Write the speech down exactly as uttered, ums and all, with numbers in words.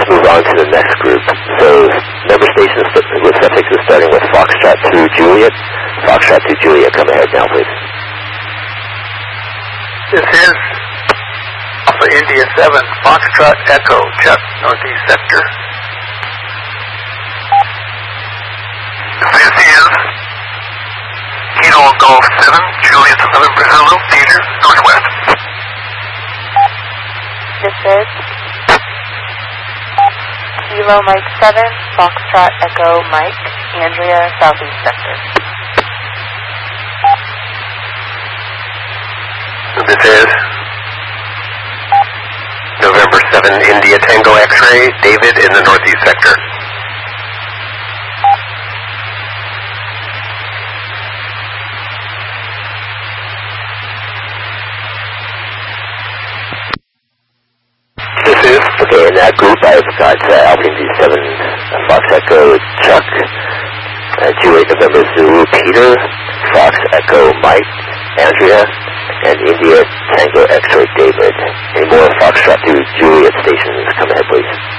let's move on to the next group. So, number stations with suffixes starting with Foxtrot to Juliet. Foxtrot to Juliet, come ahead now, please. This is Alpha India seven, Foxtrot Echo, Chuck, Northeast Sector. This is Kilo Golf seven, Juliet November Zulu, Peter, Northwest. This is Kilo Mike seven, Foxtrot Echo Mike, Andrea, Southeast Sector. This is November seven, India Tango X-Ray, David in the Northeast Sector. This is, okay, in that group I've got uh, Alpha India seven, Fox Echo Chuck, uh, Juliet November Zulu Peter, Fox Echo Mike, Andrea, and India Tango X-Ray David. Any more Foxtrot to Juliet stations? Come ahead, please.